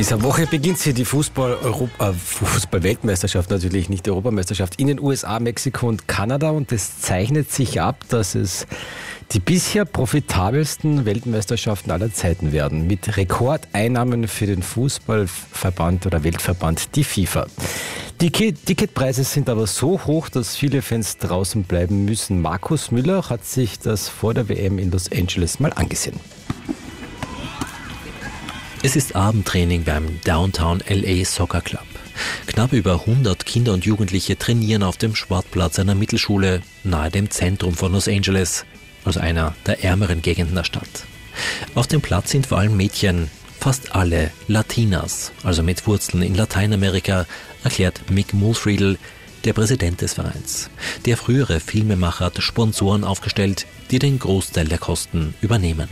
dieser Woche beginnt sie die Fußball-Weltmeisterschaft, natürlich nicht die Europameisterschaft, in den USA, Mexiko und Kanada. Und es zeichnet sich ab, dass es die bisher profitabelsten Weltmeisterschaften aller Zeiten werden. Mit Rekordeinnahmen für den Fußballverband oder Weltverband, die FIFA. Die Ticketpreise sind aber so hoch, dass viele Fans draußen bleiben müssen. Markus Müller hat sich das vor der WM in Los Angeles mal angesehen. Es ist Abendtraining beim Downtown LA Soccer Club. Knapp über 100 Kinder und Jugendliche trainieren auf dem Sportplatz einer Mittelschule nahe dem Zentrum von Los Angeles, also einer der ärmeren Gegenden der Stadt. Auf dem Platz sind vor allem Mädchen, fast alle Latinas, also mit Wurzeln in Lateinamerika, erklärt Mick Mulfriedl, der Präsident des Vereins. Der frühere Filmemacher hat Sponsoren aufgestellt, die den Großteil der Kosten übernehmen.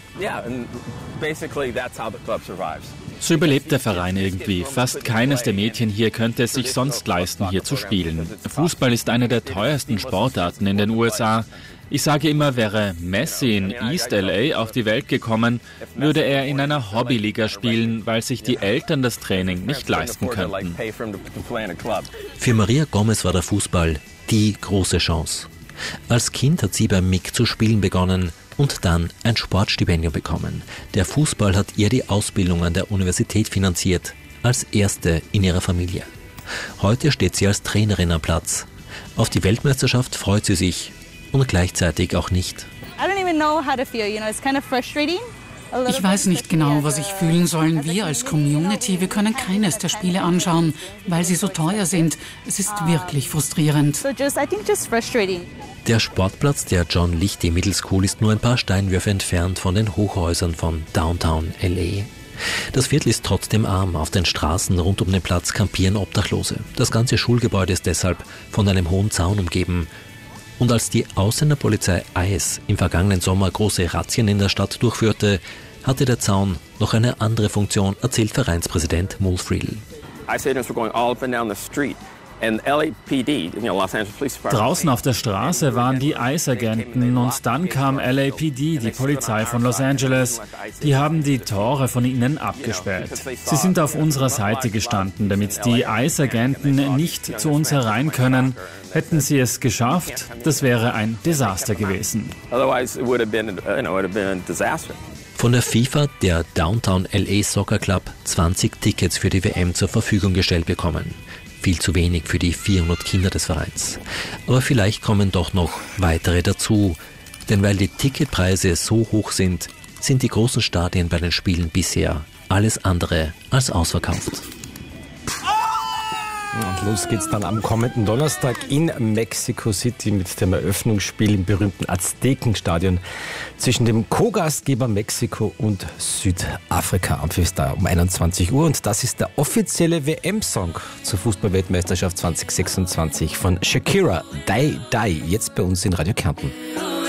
So überlebt der Verein irgendwie. Fast keines der Mädchen hier könnte es sich sonst leisten, hier zu spielen. Fußball ist eine der teuersten Sportarten in den USA. Ich sage immer, wäre Messi in East LA auf die Welt gekommen, würde er in einer Hobbyliga spielen, weil sich die Eltern das Training nicht leisten könnten. Für Maria Gomez war der Fußball die große Chance. Als Kind hat sie bei Mick zu spielen begonnen und dann ein Sportstipendium bekommen. Der Fußball hat ihr die Ausbildung an der Universität finanziert, als erste in ihrer Familie. Heute steht sie als Trainerin am Platz. Auf die Weltmeisterschaft freut sie sich und gleichzeitig auch nicht. Ich weiß nicht genau, was ich fühlen soll. Wir als Community, wir können keines der Spiele anschauen, weil sie so teuer sind. Es ist wirklich frustrierend. Der Sportplatz der John Lichty Middle School ist nur ein paar Steinwürfe entfernt von den Hochhäusern von Downtown LA. Das Viertel ist trotzdem arm. Auf den Straßen rund um den Platz kampieren Obdachlose. Das ganze Schulgebäude ist deshalb von einem hohen Zaun umgeben. Und als die Ausländerpolizei ICE im vergangenen Sommer große Razzien in der Stadt durchführte, hatte der Zaun noch eine andere Funktion, erzählt Vereinspräsident Mulfriedl. Draußen auf der Straße waren die ICE-Agenten und dann kam LAPD, die Polizei von Los Angeles. Die haben die Tore von ihnen abgesperrt. Sie sind auf unserer Seite gestanden, damit die ICE-Agenten nicht zu uns herein können. Hätten sie es geschafft, das wäre ein Desaster gewesen. Von der FIFA, der Downtown LA Soccer Club, 20 Tickets für die WM zur Verfügung gestellt bekommen. Viel zu wenig für die 400 Kinder des Vereins. Aber vielleicht kommen doch noch weitere dazu. Denn weil die Ticketpreise so hoch sind, sind die großen Stadien bei den Spielen bisher alles andere als ausverkauft. Und los geht's dann am kommenden Donnerstag in Mexico City mit dem Eröffnungsspiel im berühmten Aztekenstadion zwischen dem Co-Gastgeber Mexiko und Südafrika. Am Festag um 21 Uhr. Und das ist der offizielle WM-Song zur Fußball-Weltmeisterschaft 2026 von Shakira, Die Die, jetzt bei uns in Radio Kärnten.